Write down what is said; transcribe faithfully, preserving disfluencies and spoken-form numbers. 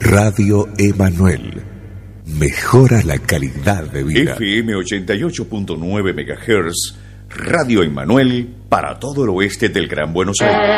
Radio Emanuel. Mejora la calidad de vida. F M ochenta y ocho punto nueve megahertz, Radio Emanuel, para todo el oeste del Gran Buenos Aires.